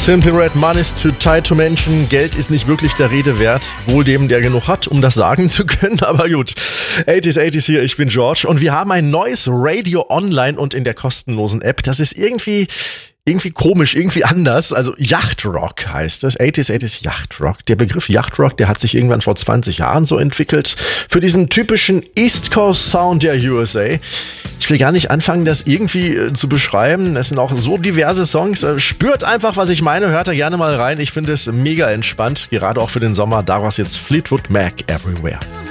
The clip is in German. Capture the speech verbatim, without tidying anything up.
Simply Red, Money's too tight to mention. Geld ist nicht wirklich der Rede wert. Wohl dem, der genug hat, um das sagen zu können. Aber gut. achtziger, achtziger hier, ich bin George. Und wir haben ein neues Radio online und in der kostenlosen App. Das ist irgendwie... Irgendwie komisch, irgendwie anders. Also Yachtrock heißt das. achtziger, achtziger Yachtrock. Der Begriff Yachtrock, der hat sich irgendwann vor zwanzig Jahren so entwickelt. Für diesen typischen East Coast Sound der U S A. Ich will gar nicht anfangen, das irgendwie äh, zu beschreiben. Es sind auch so diverse Songs. Äh, spürt einfach, was ich meine. Hört da gerne mal rein. Ich finde es mega entspannt. Gerade auch für den Sommer. Daraus jetzt Fleetwood Mac Everywhere.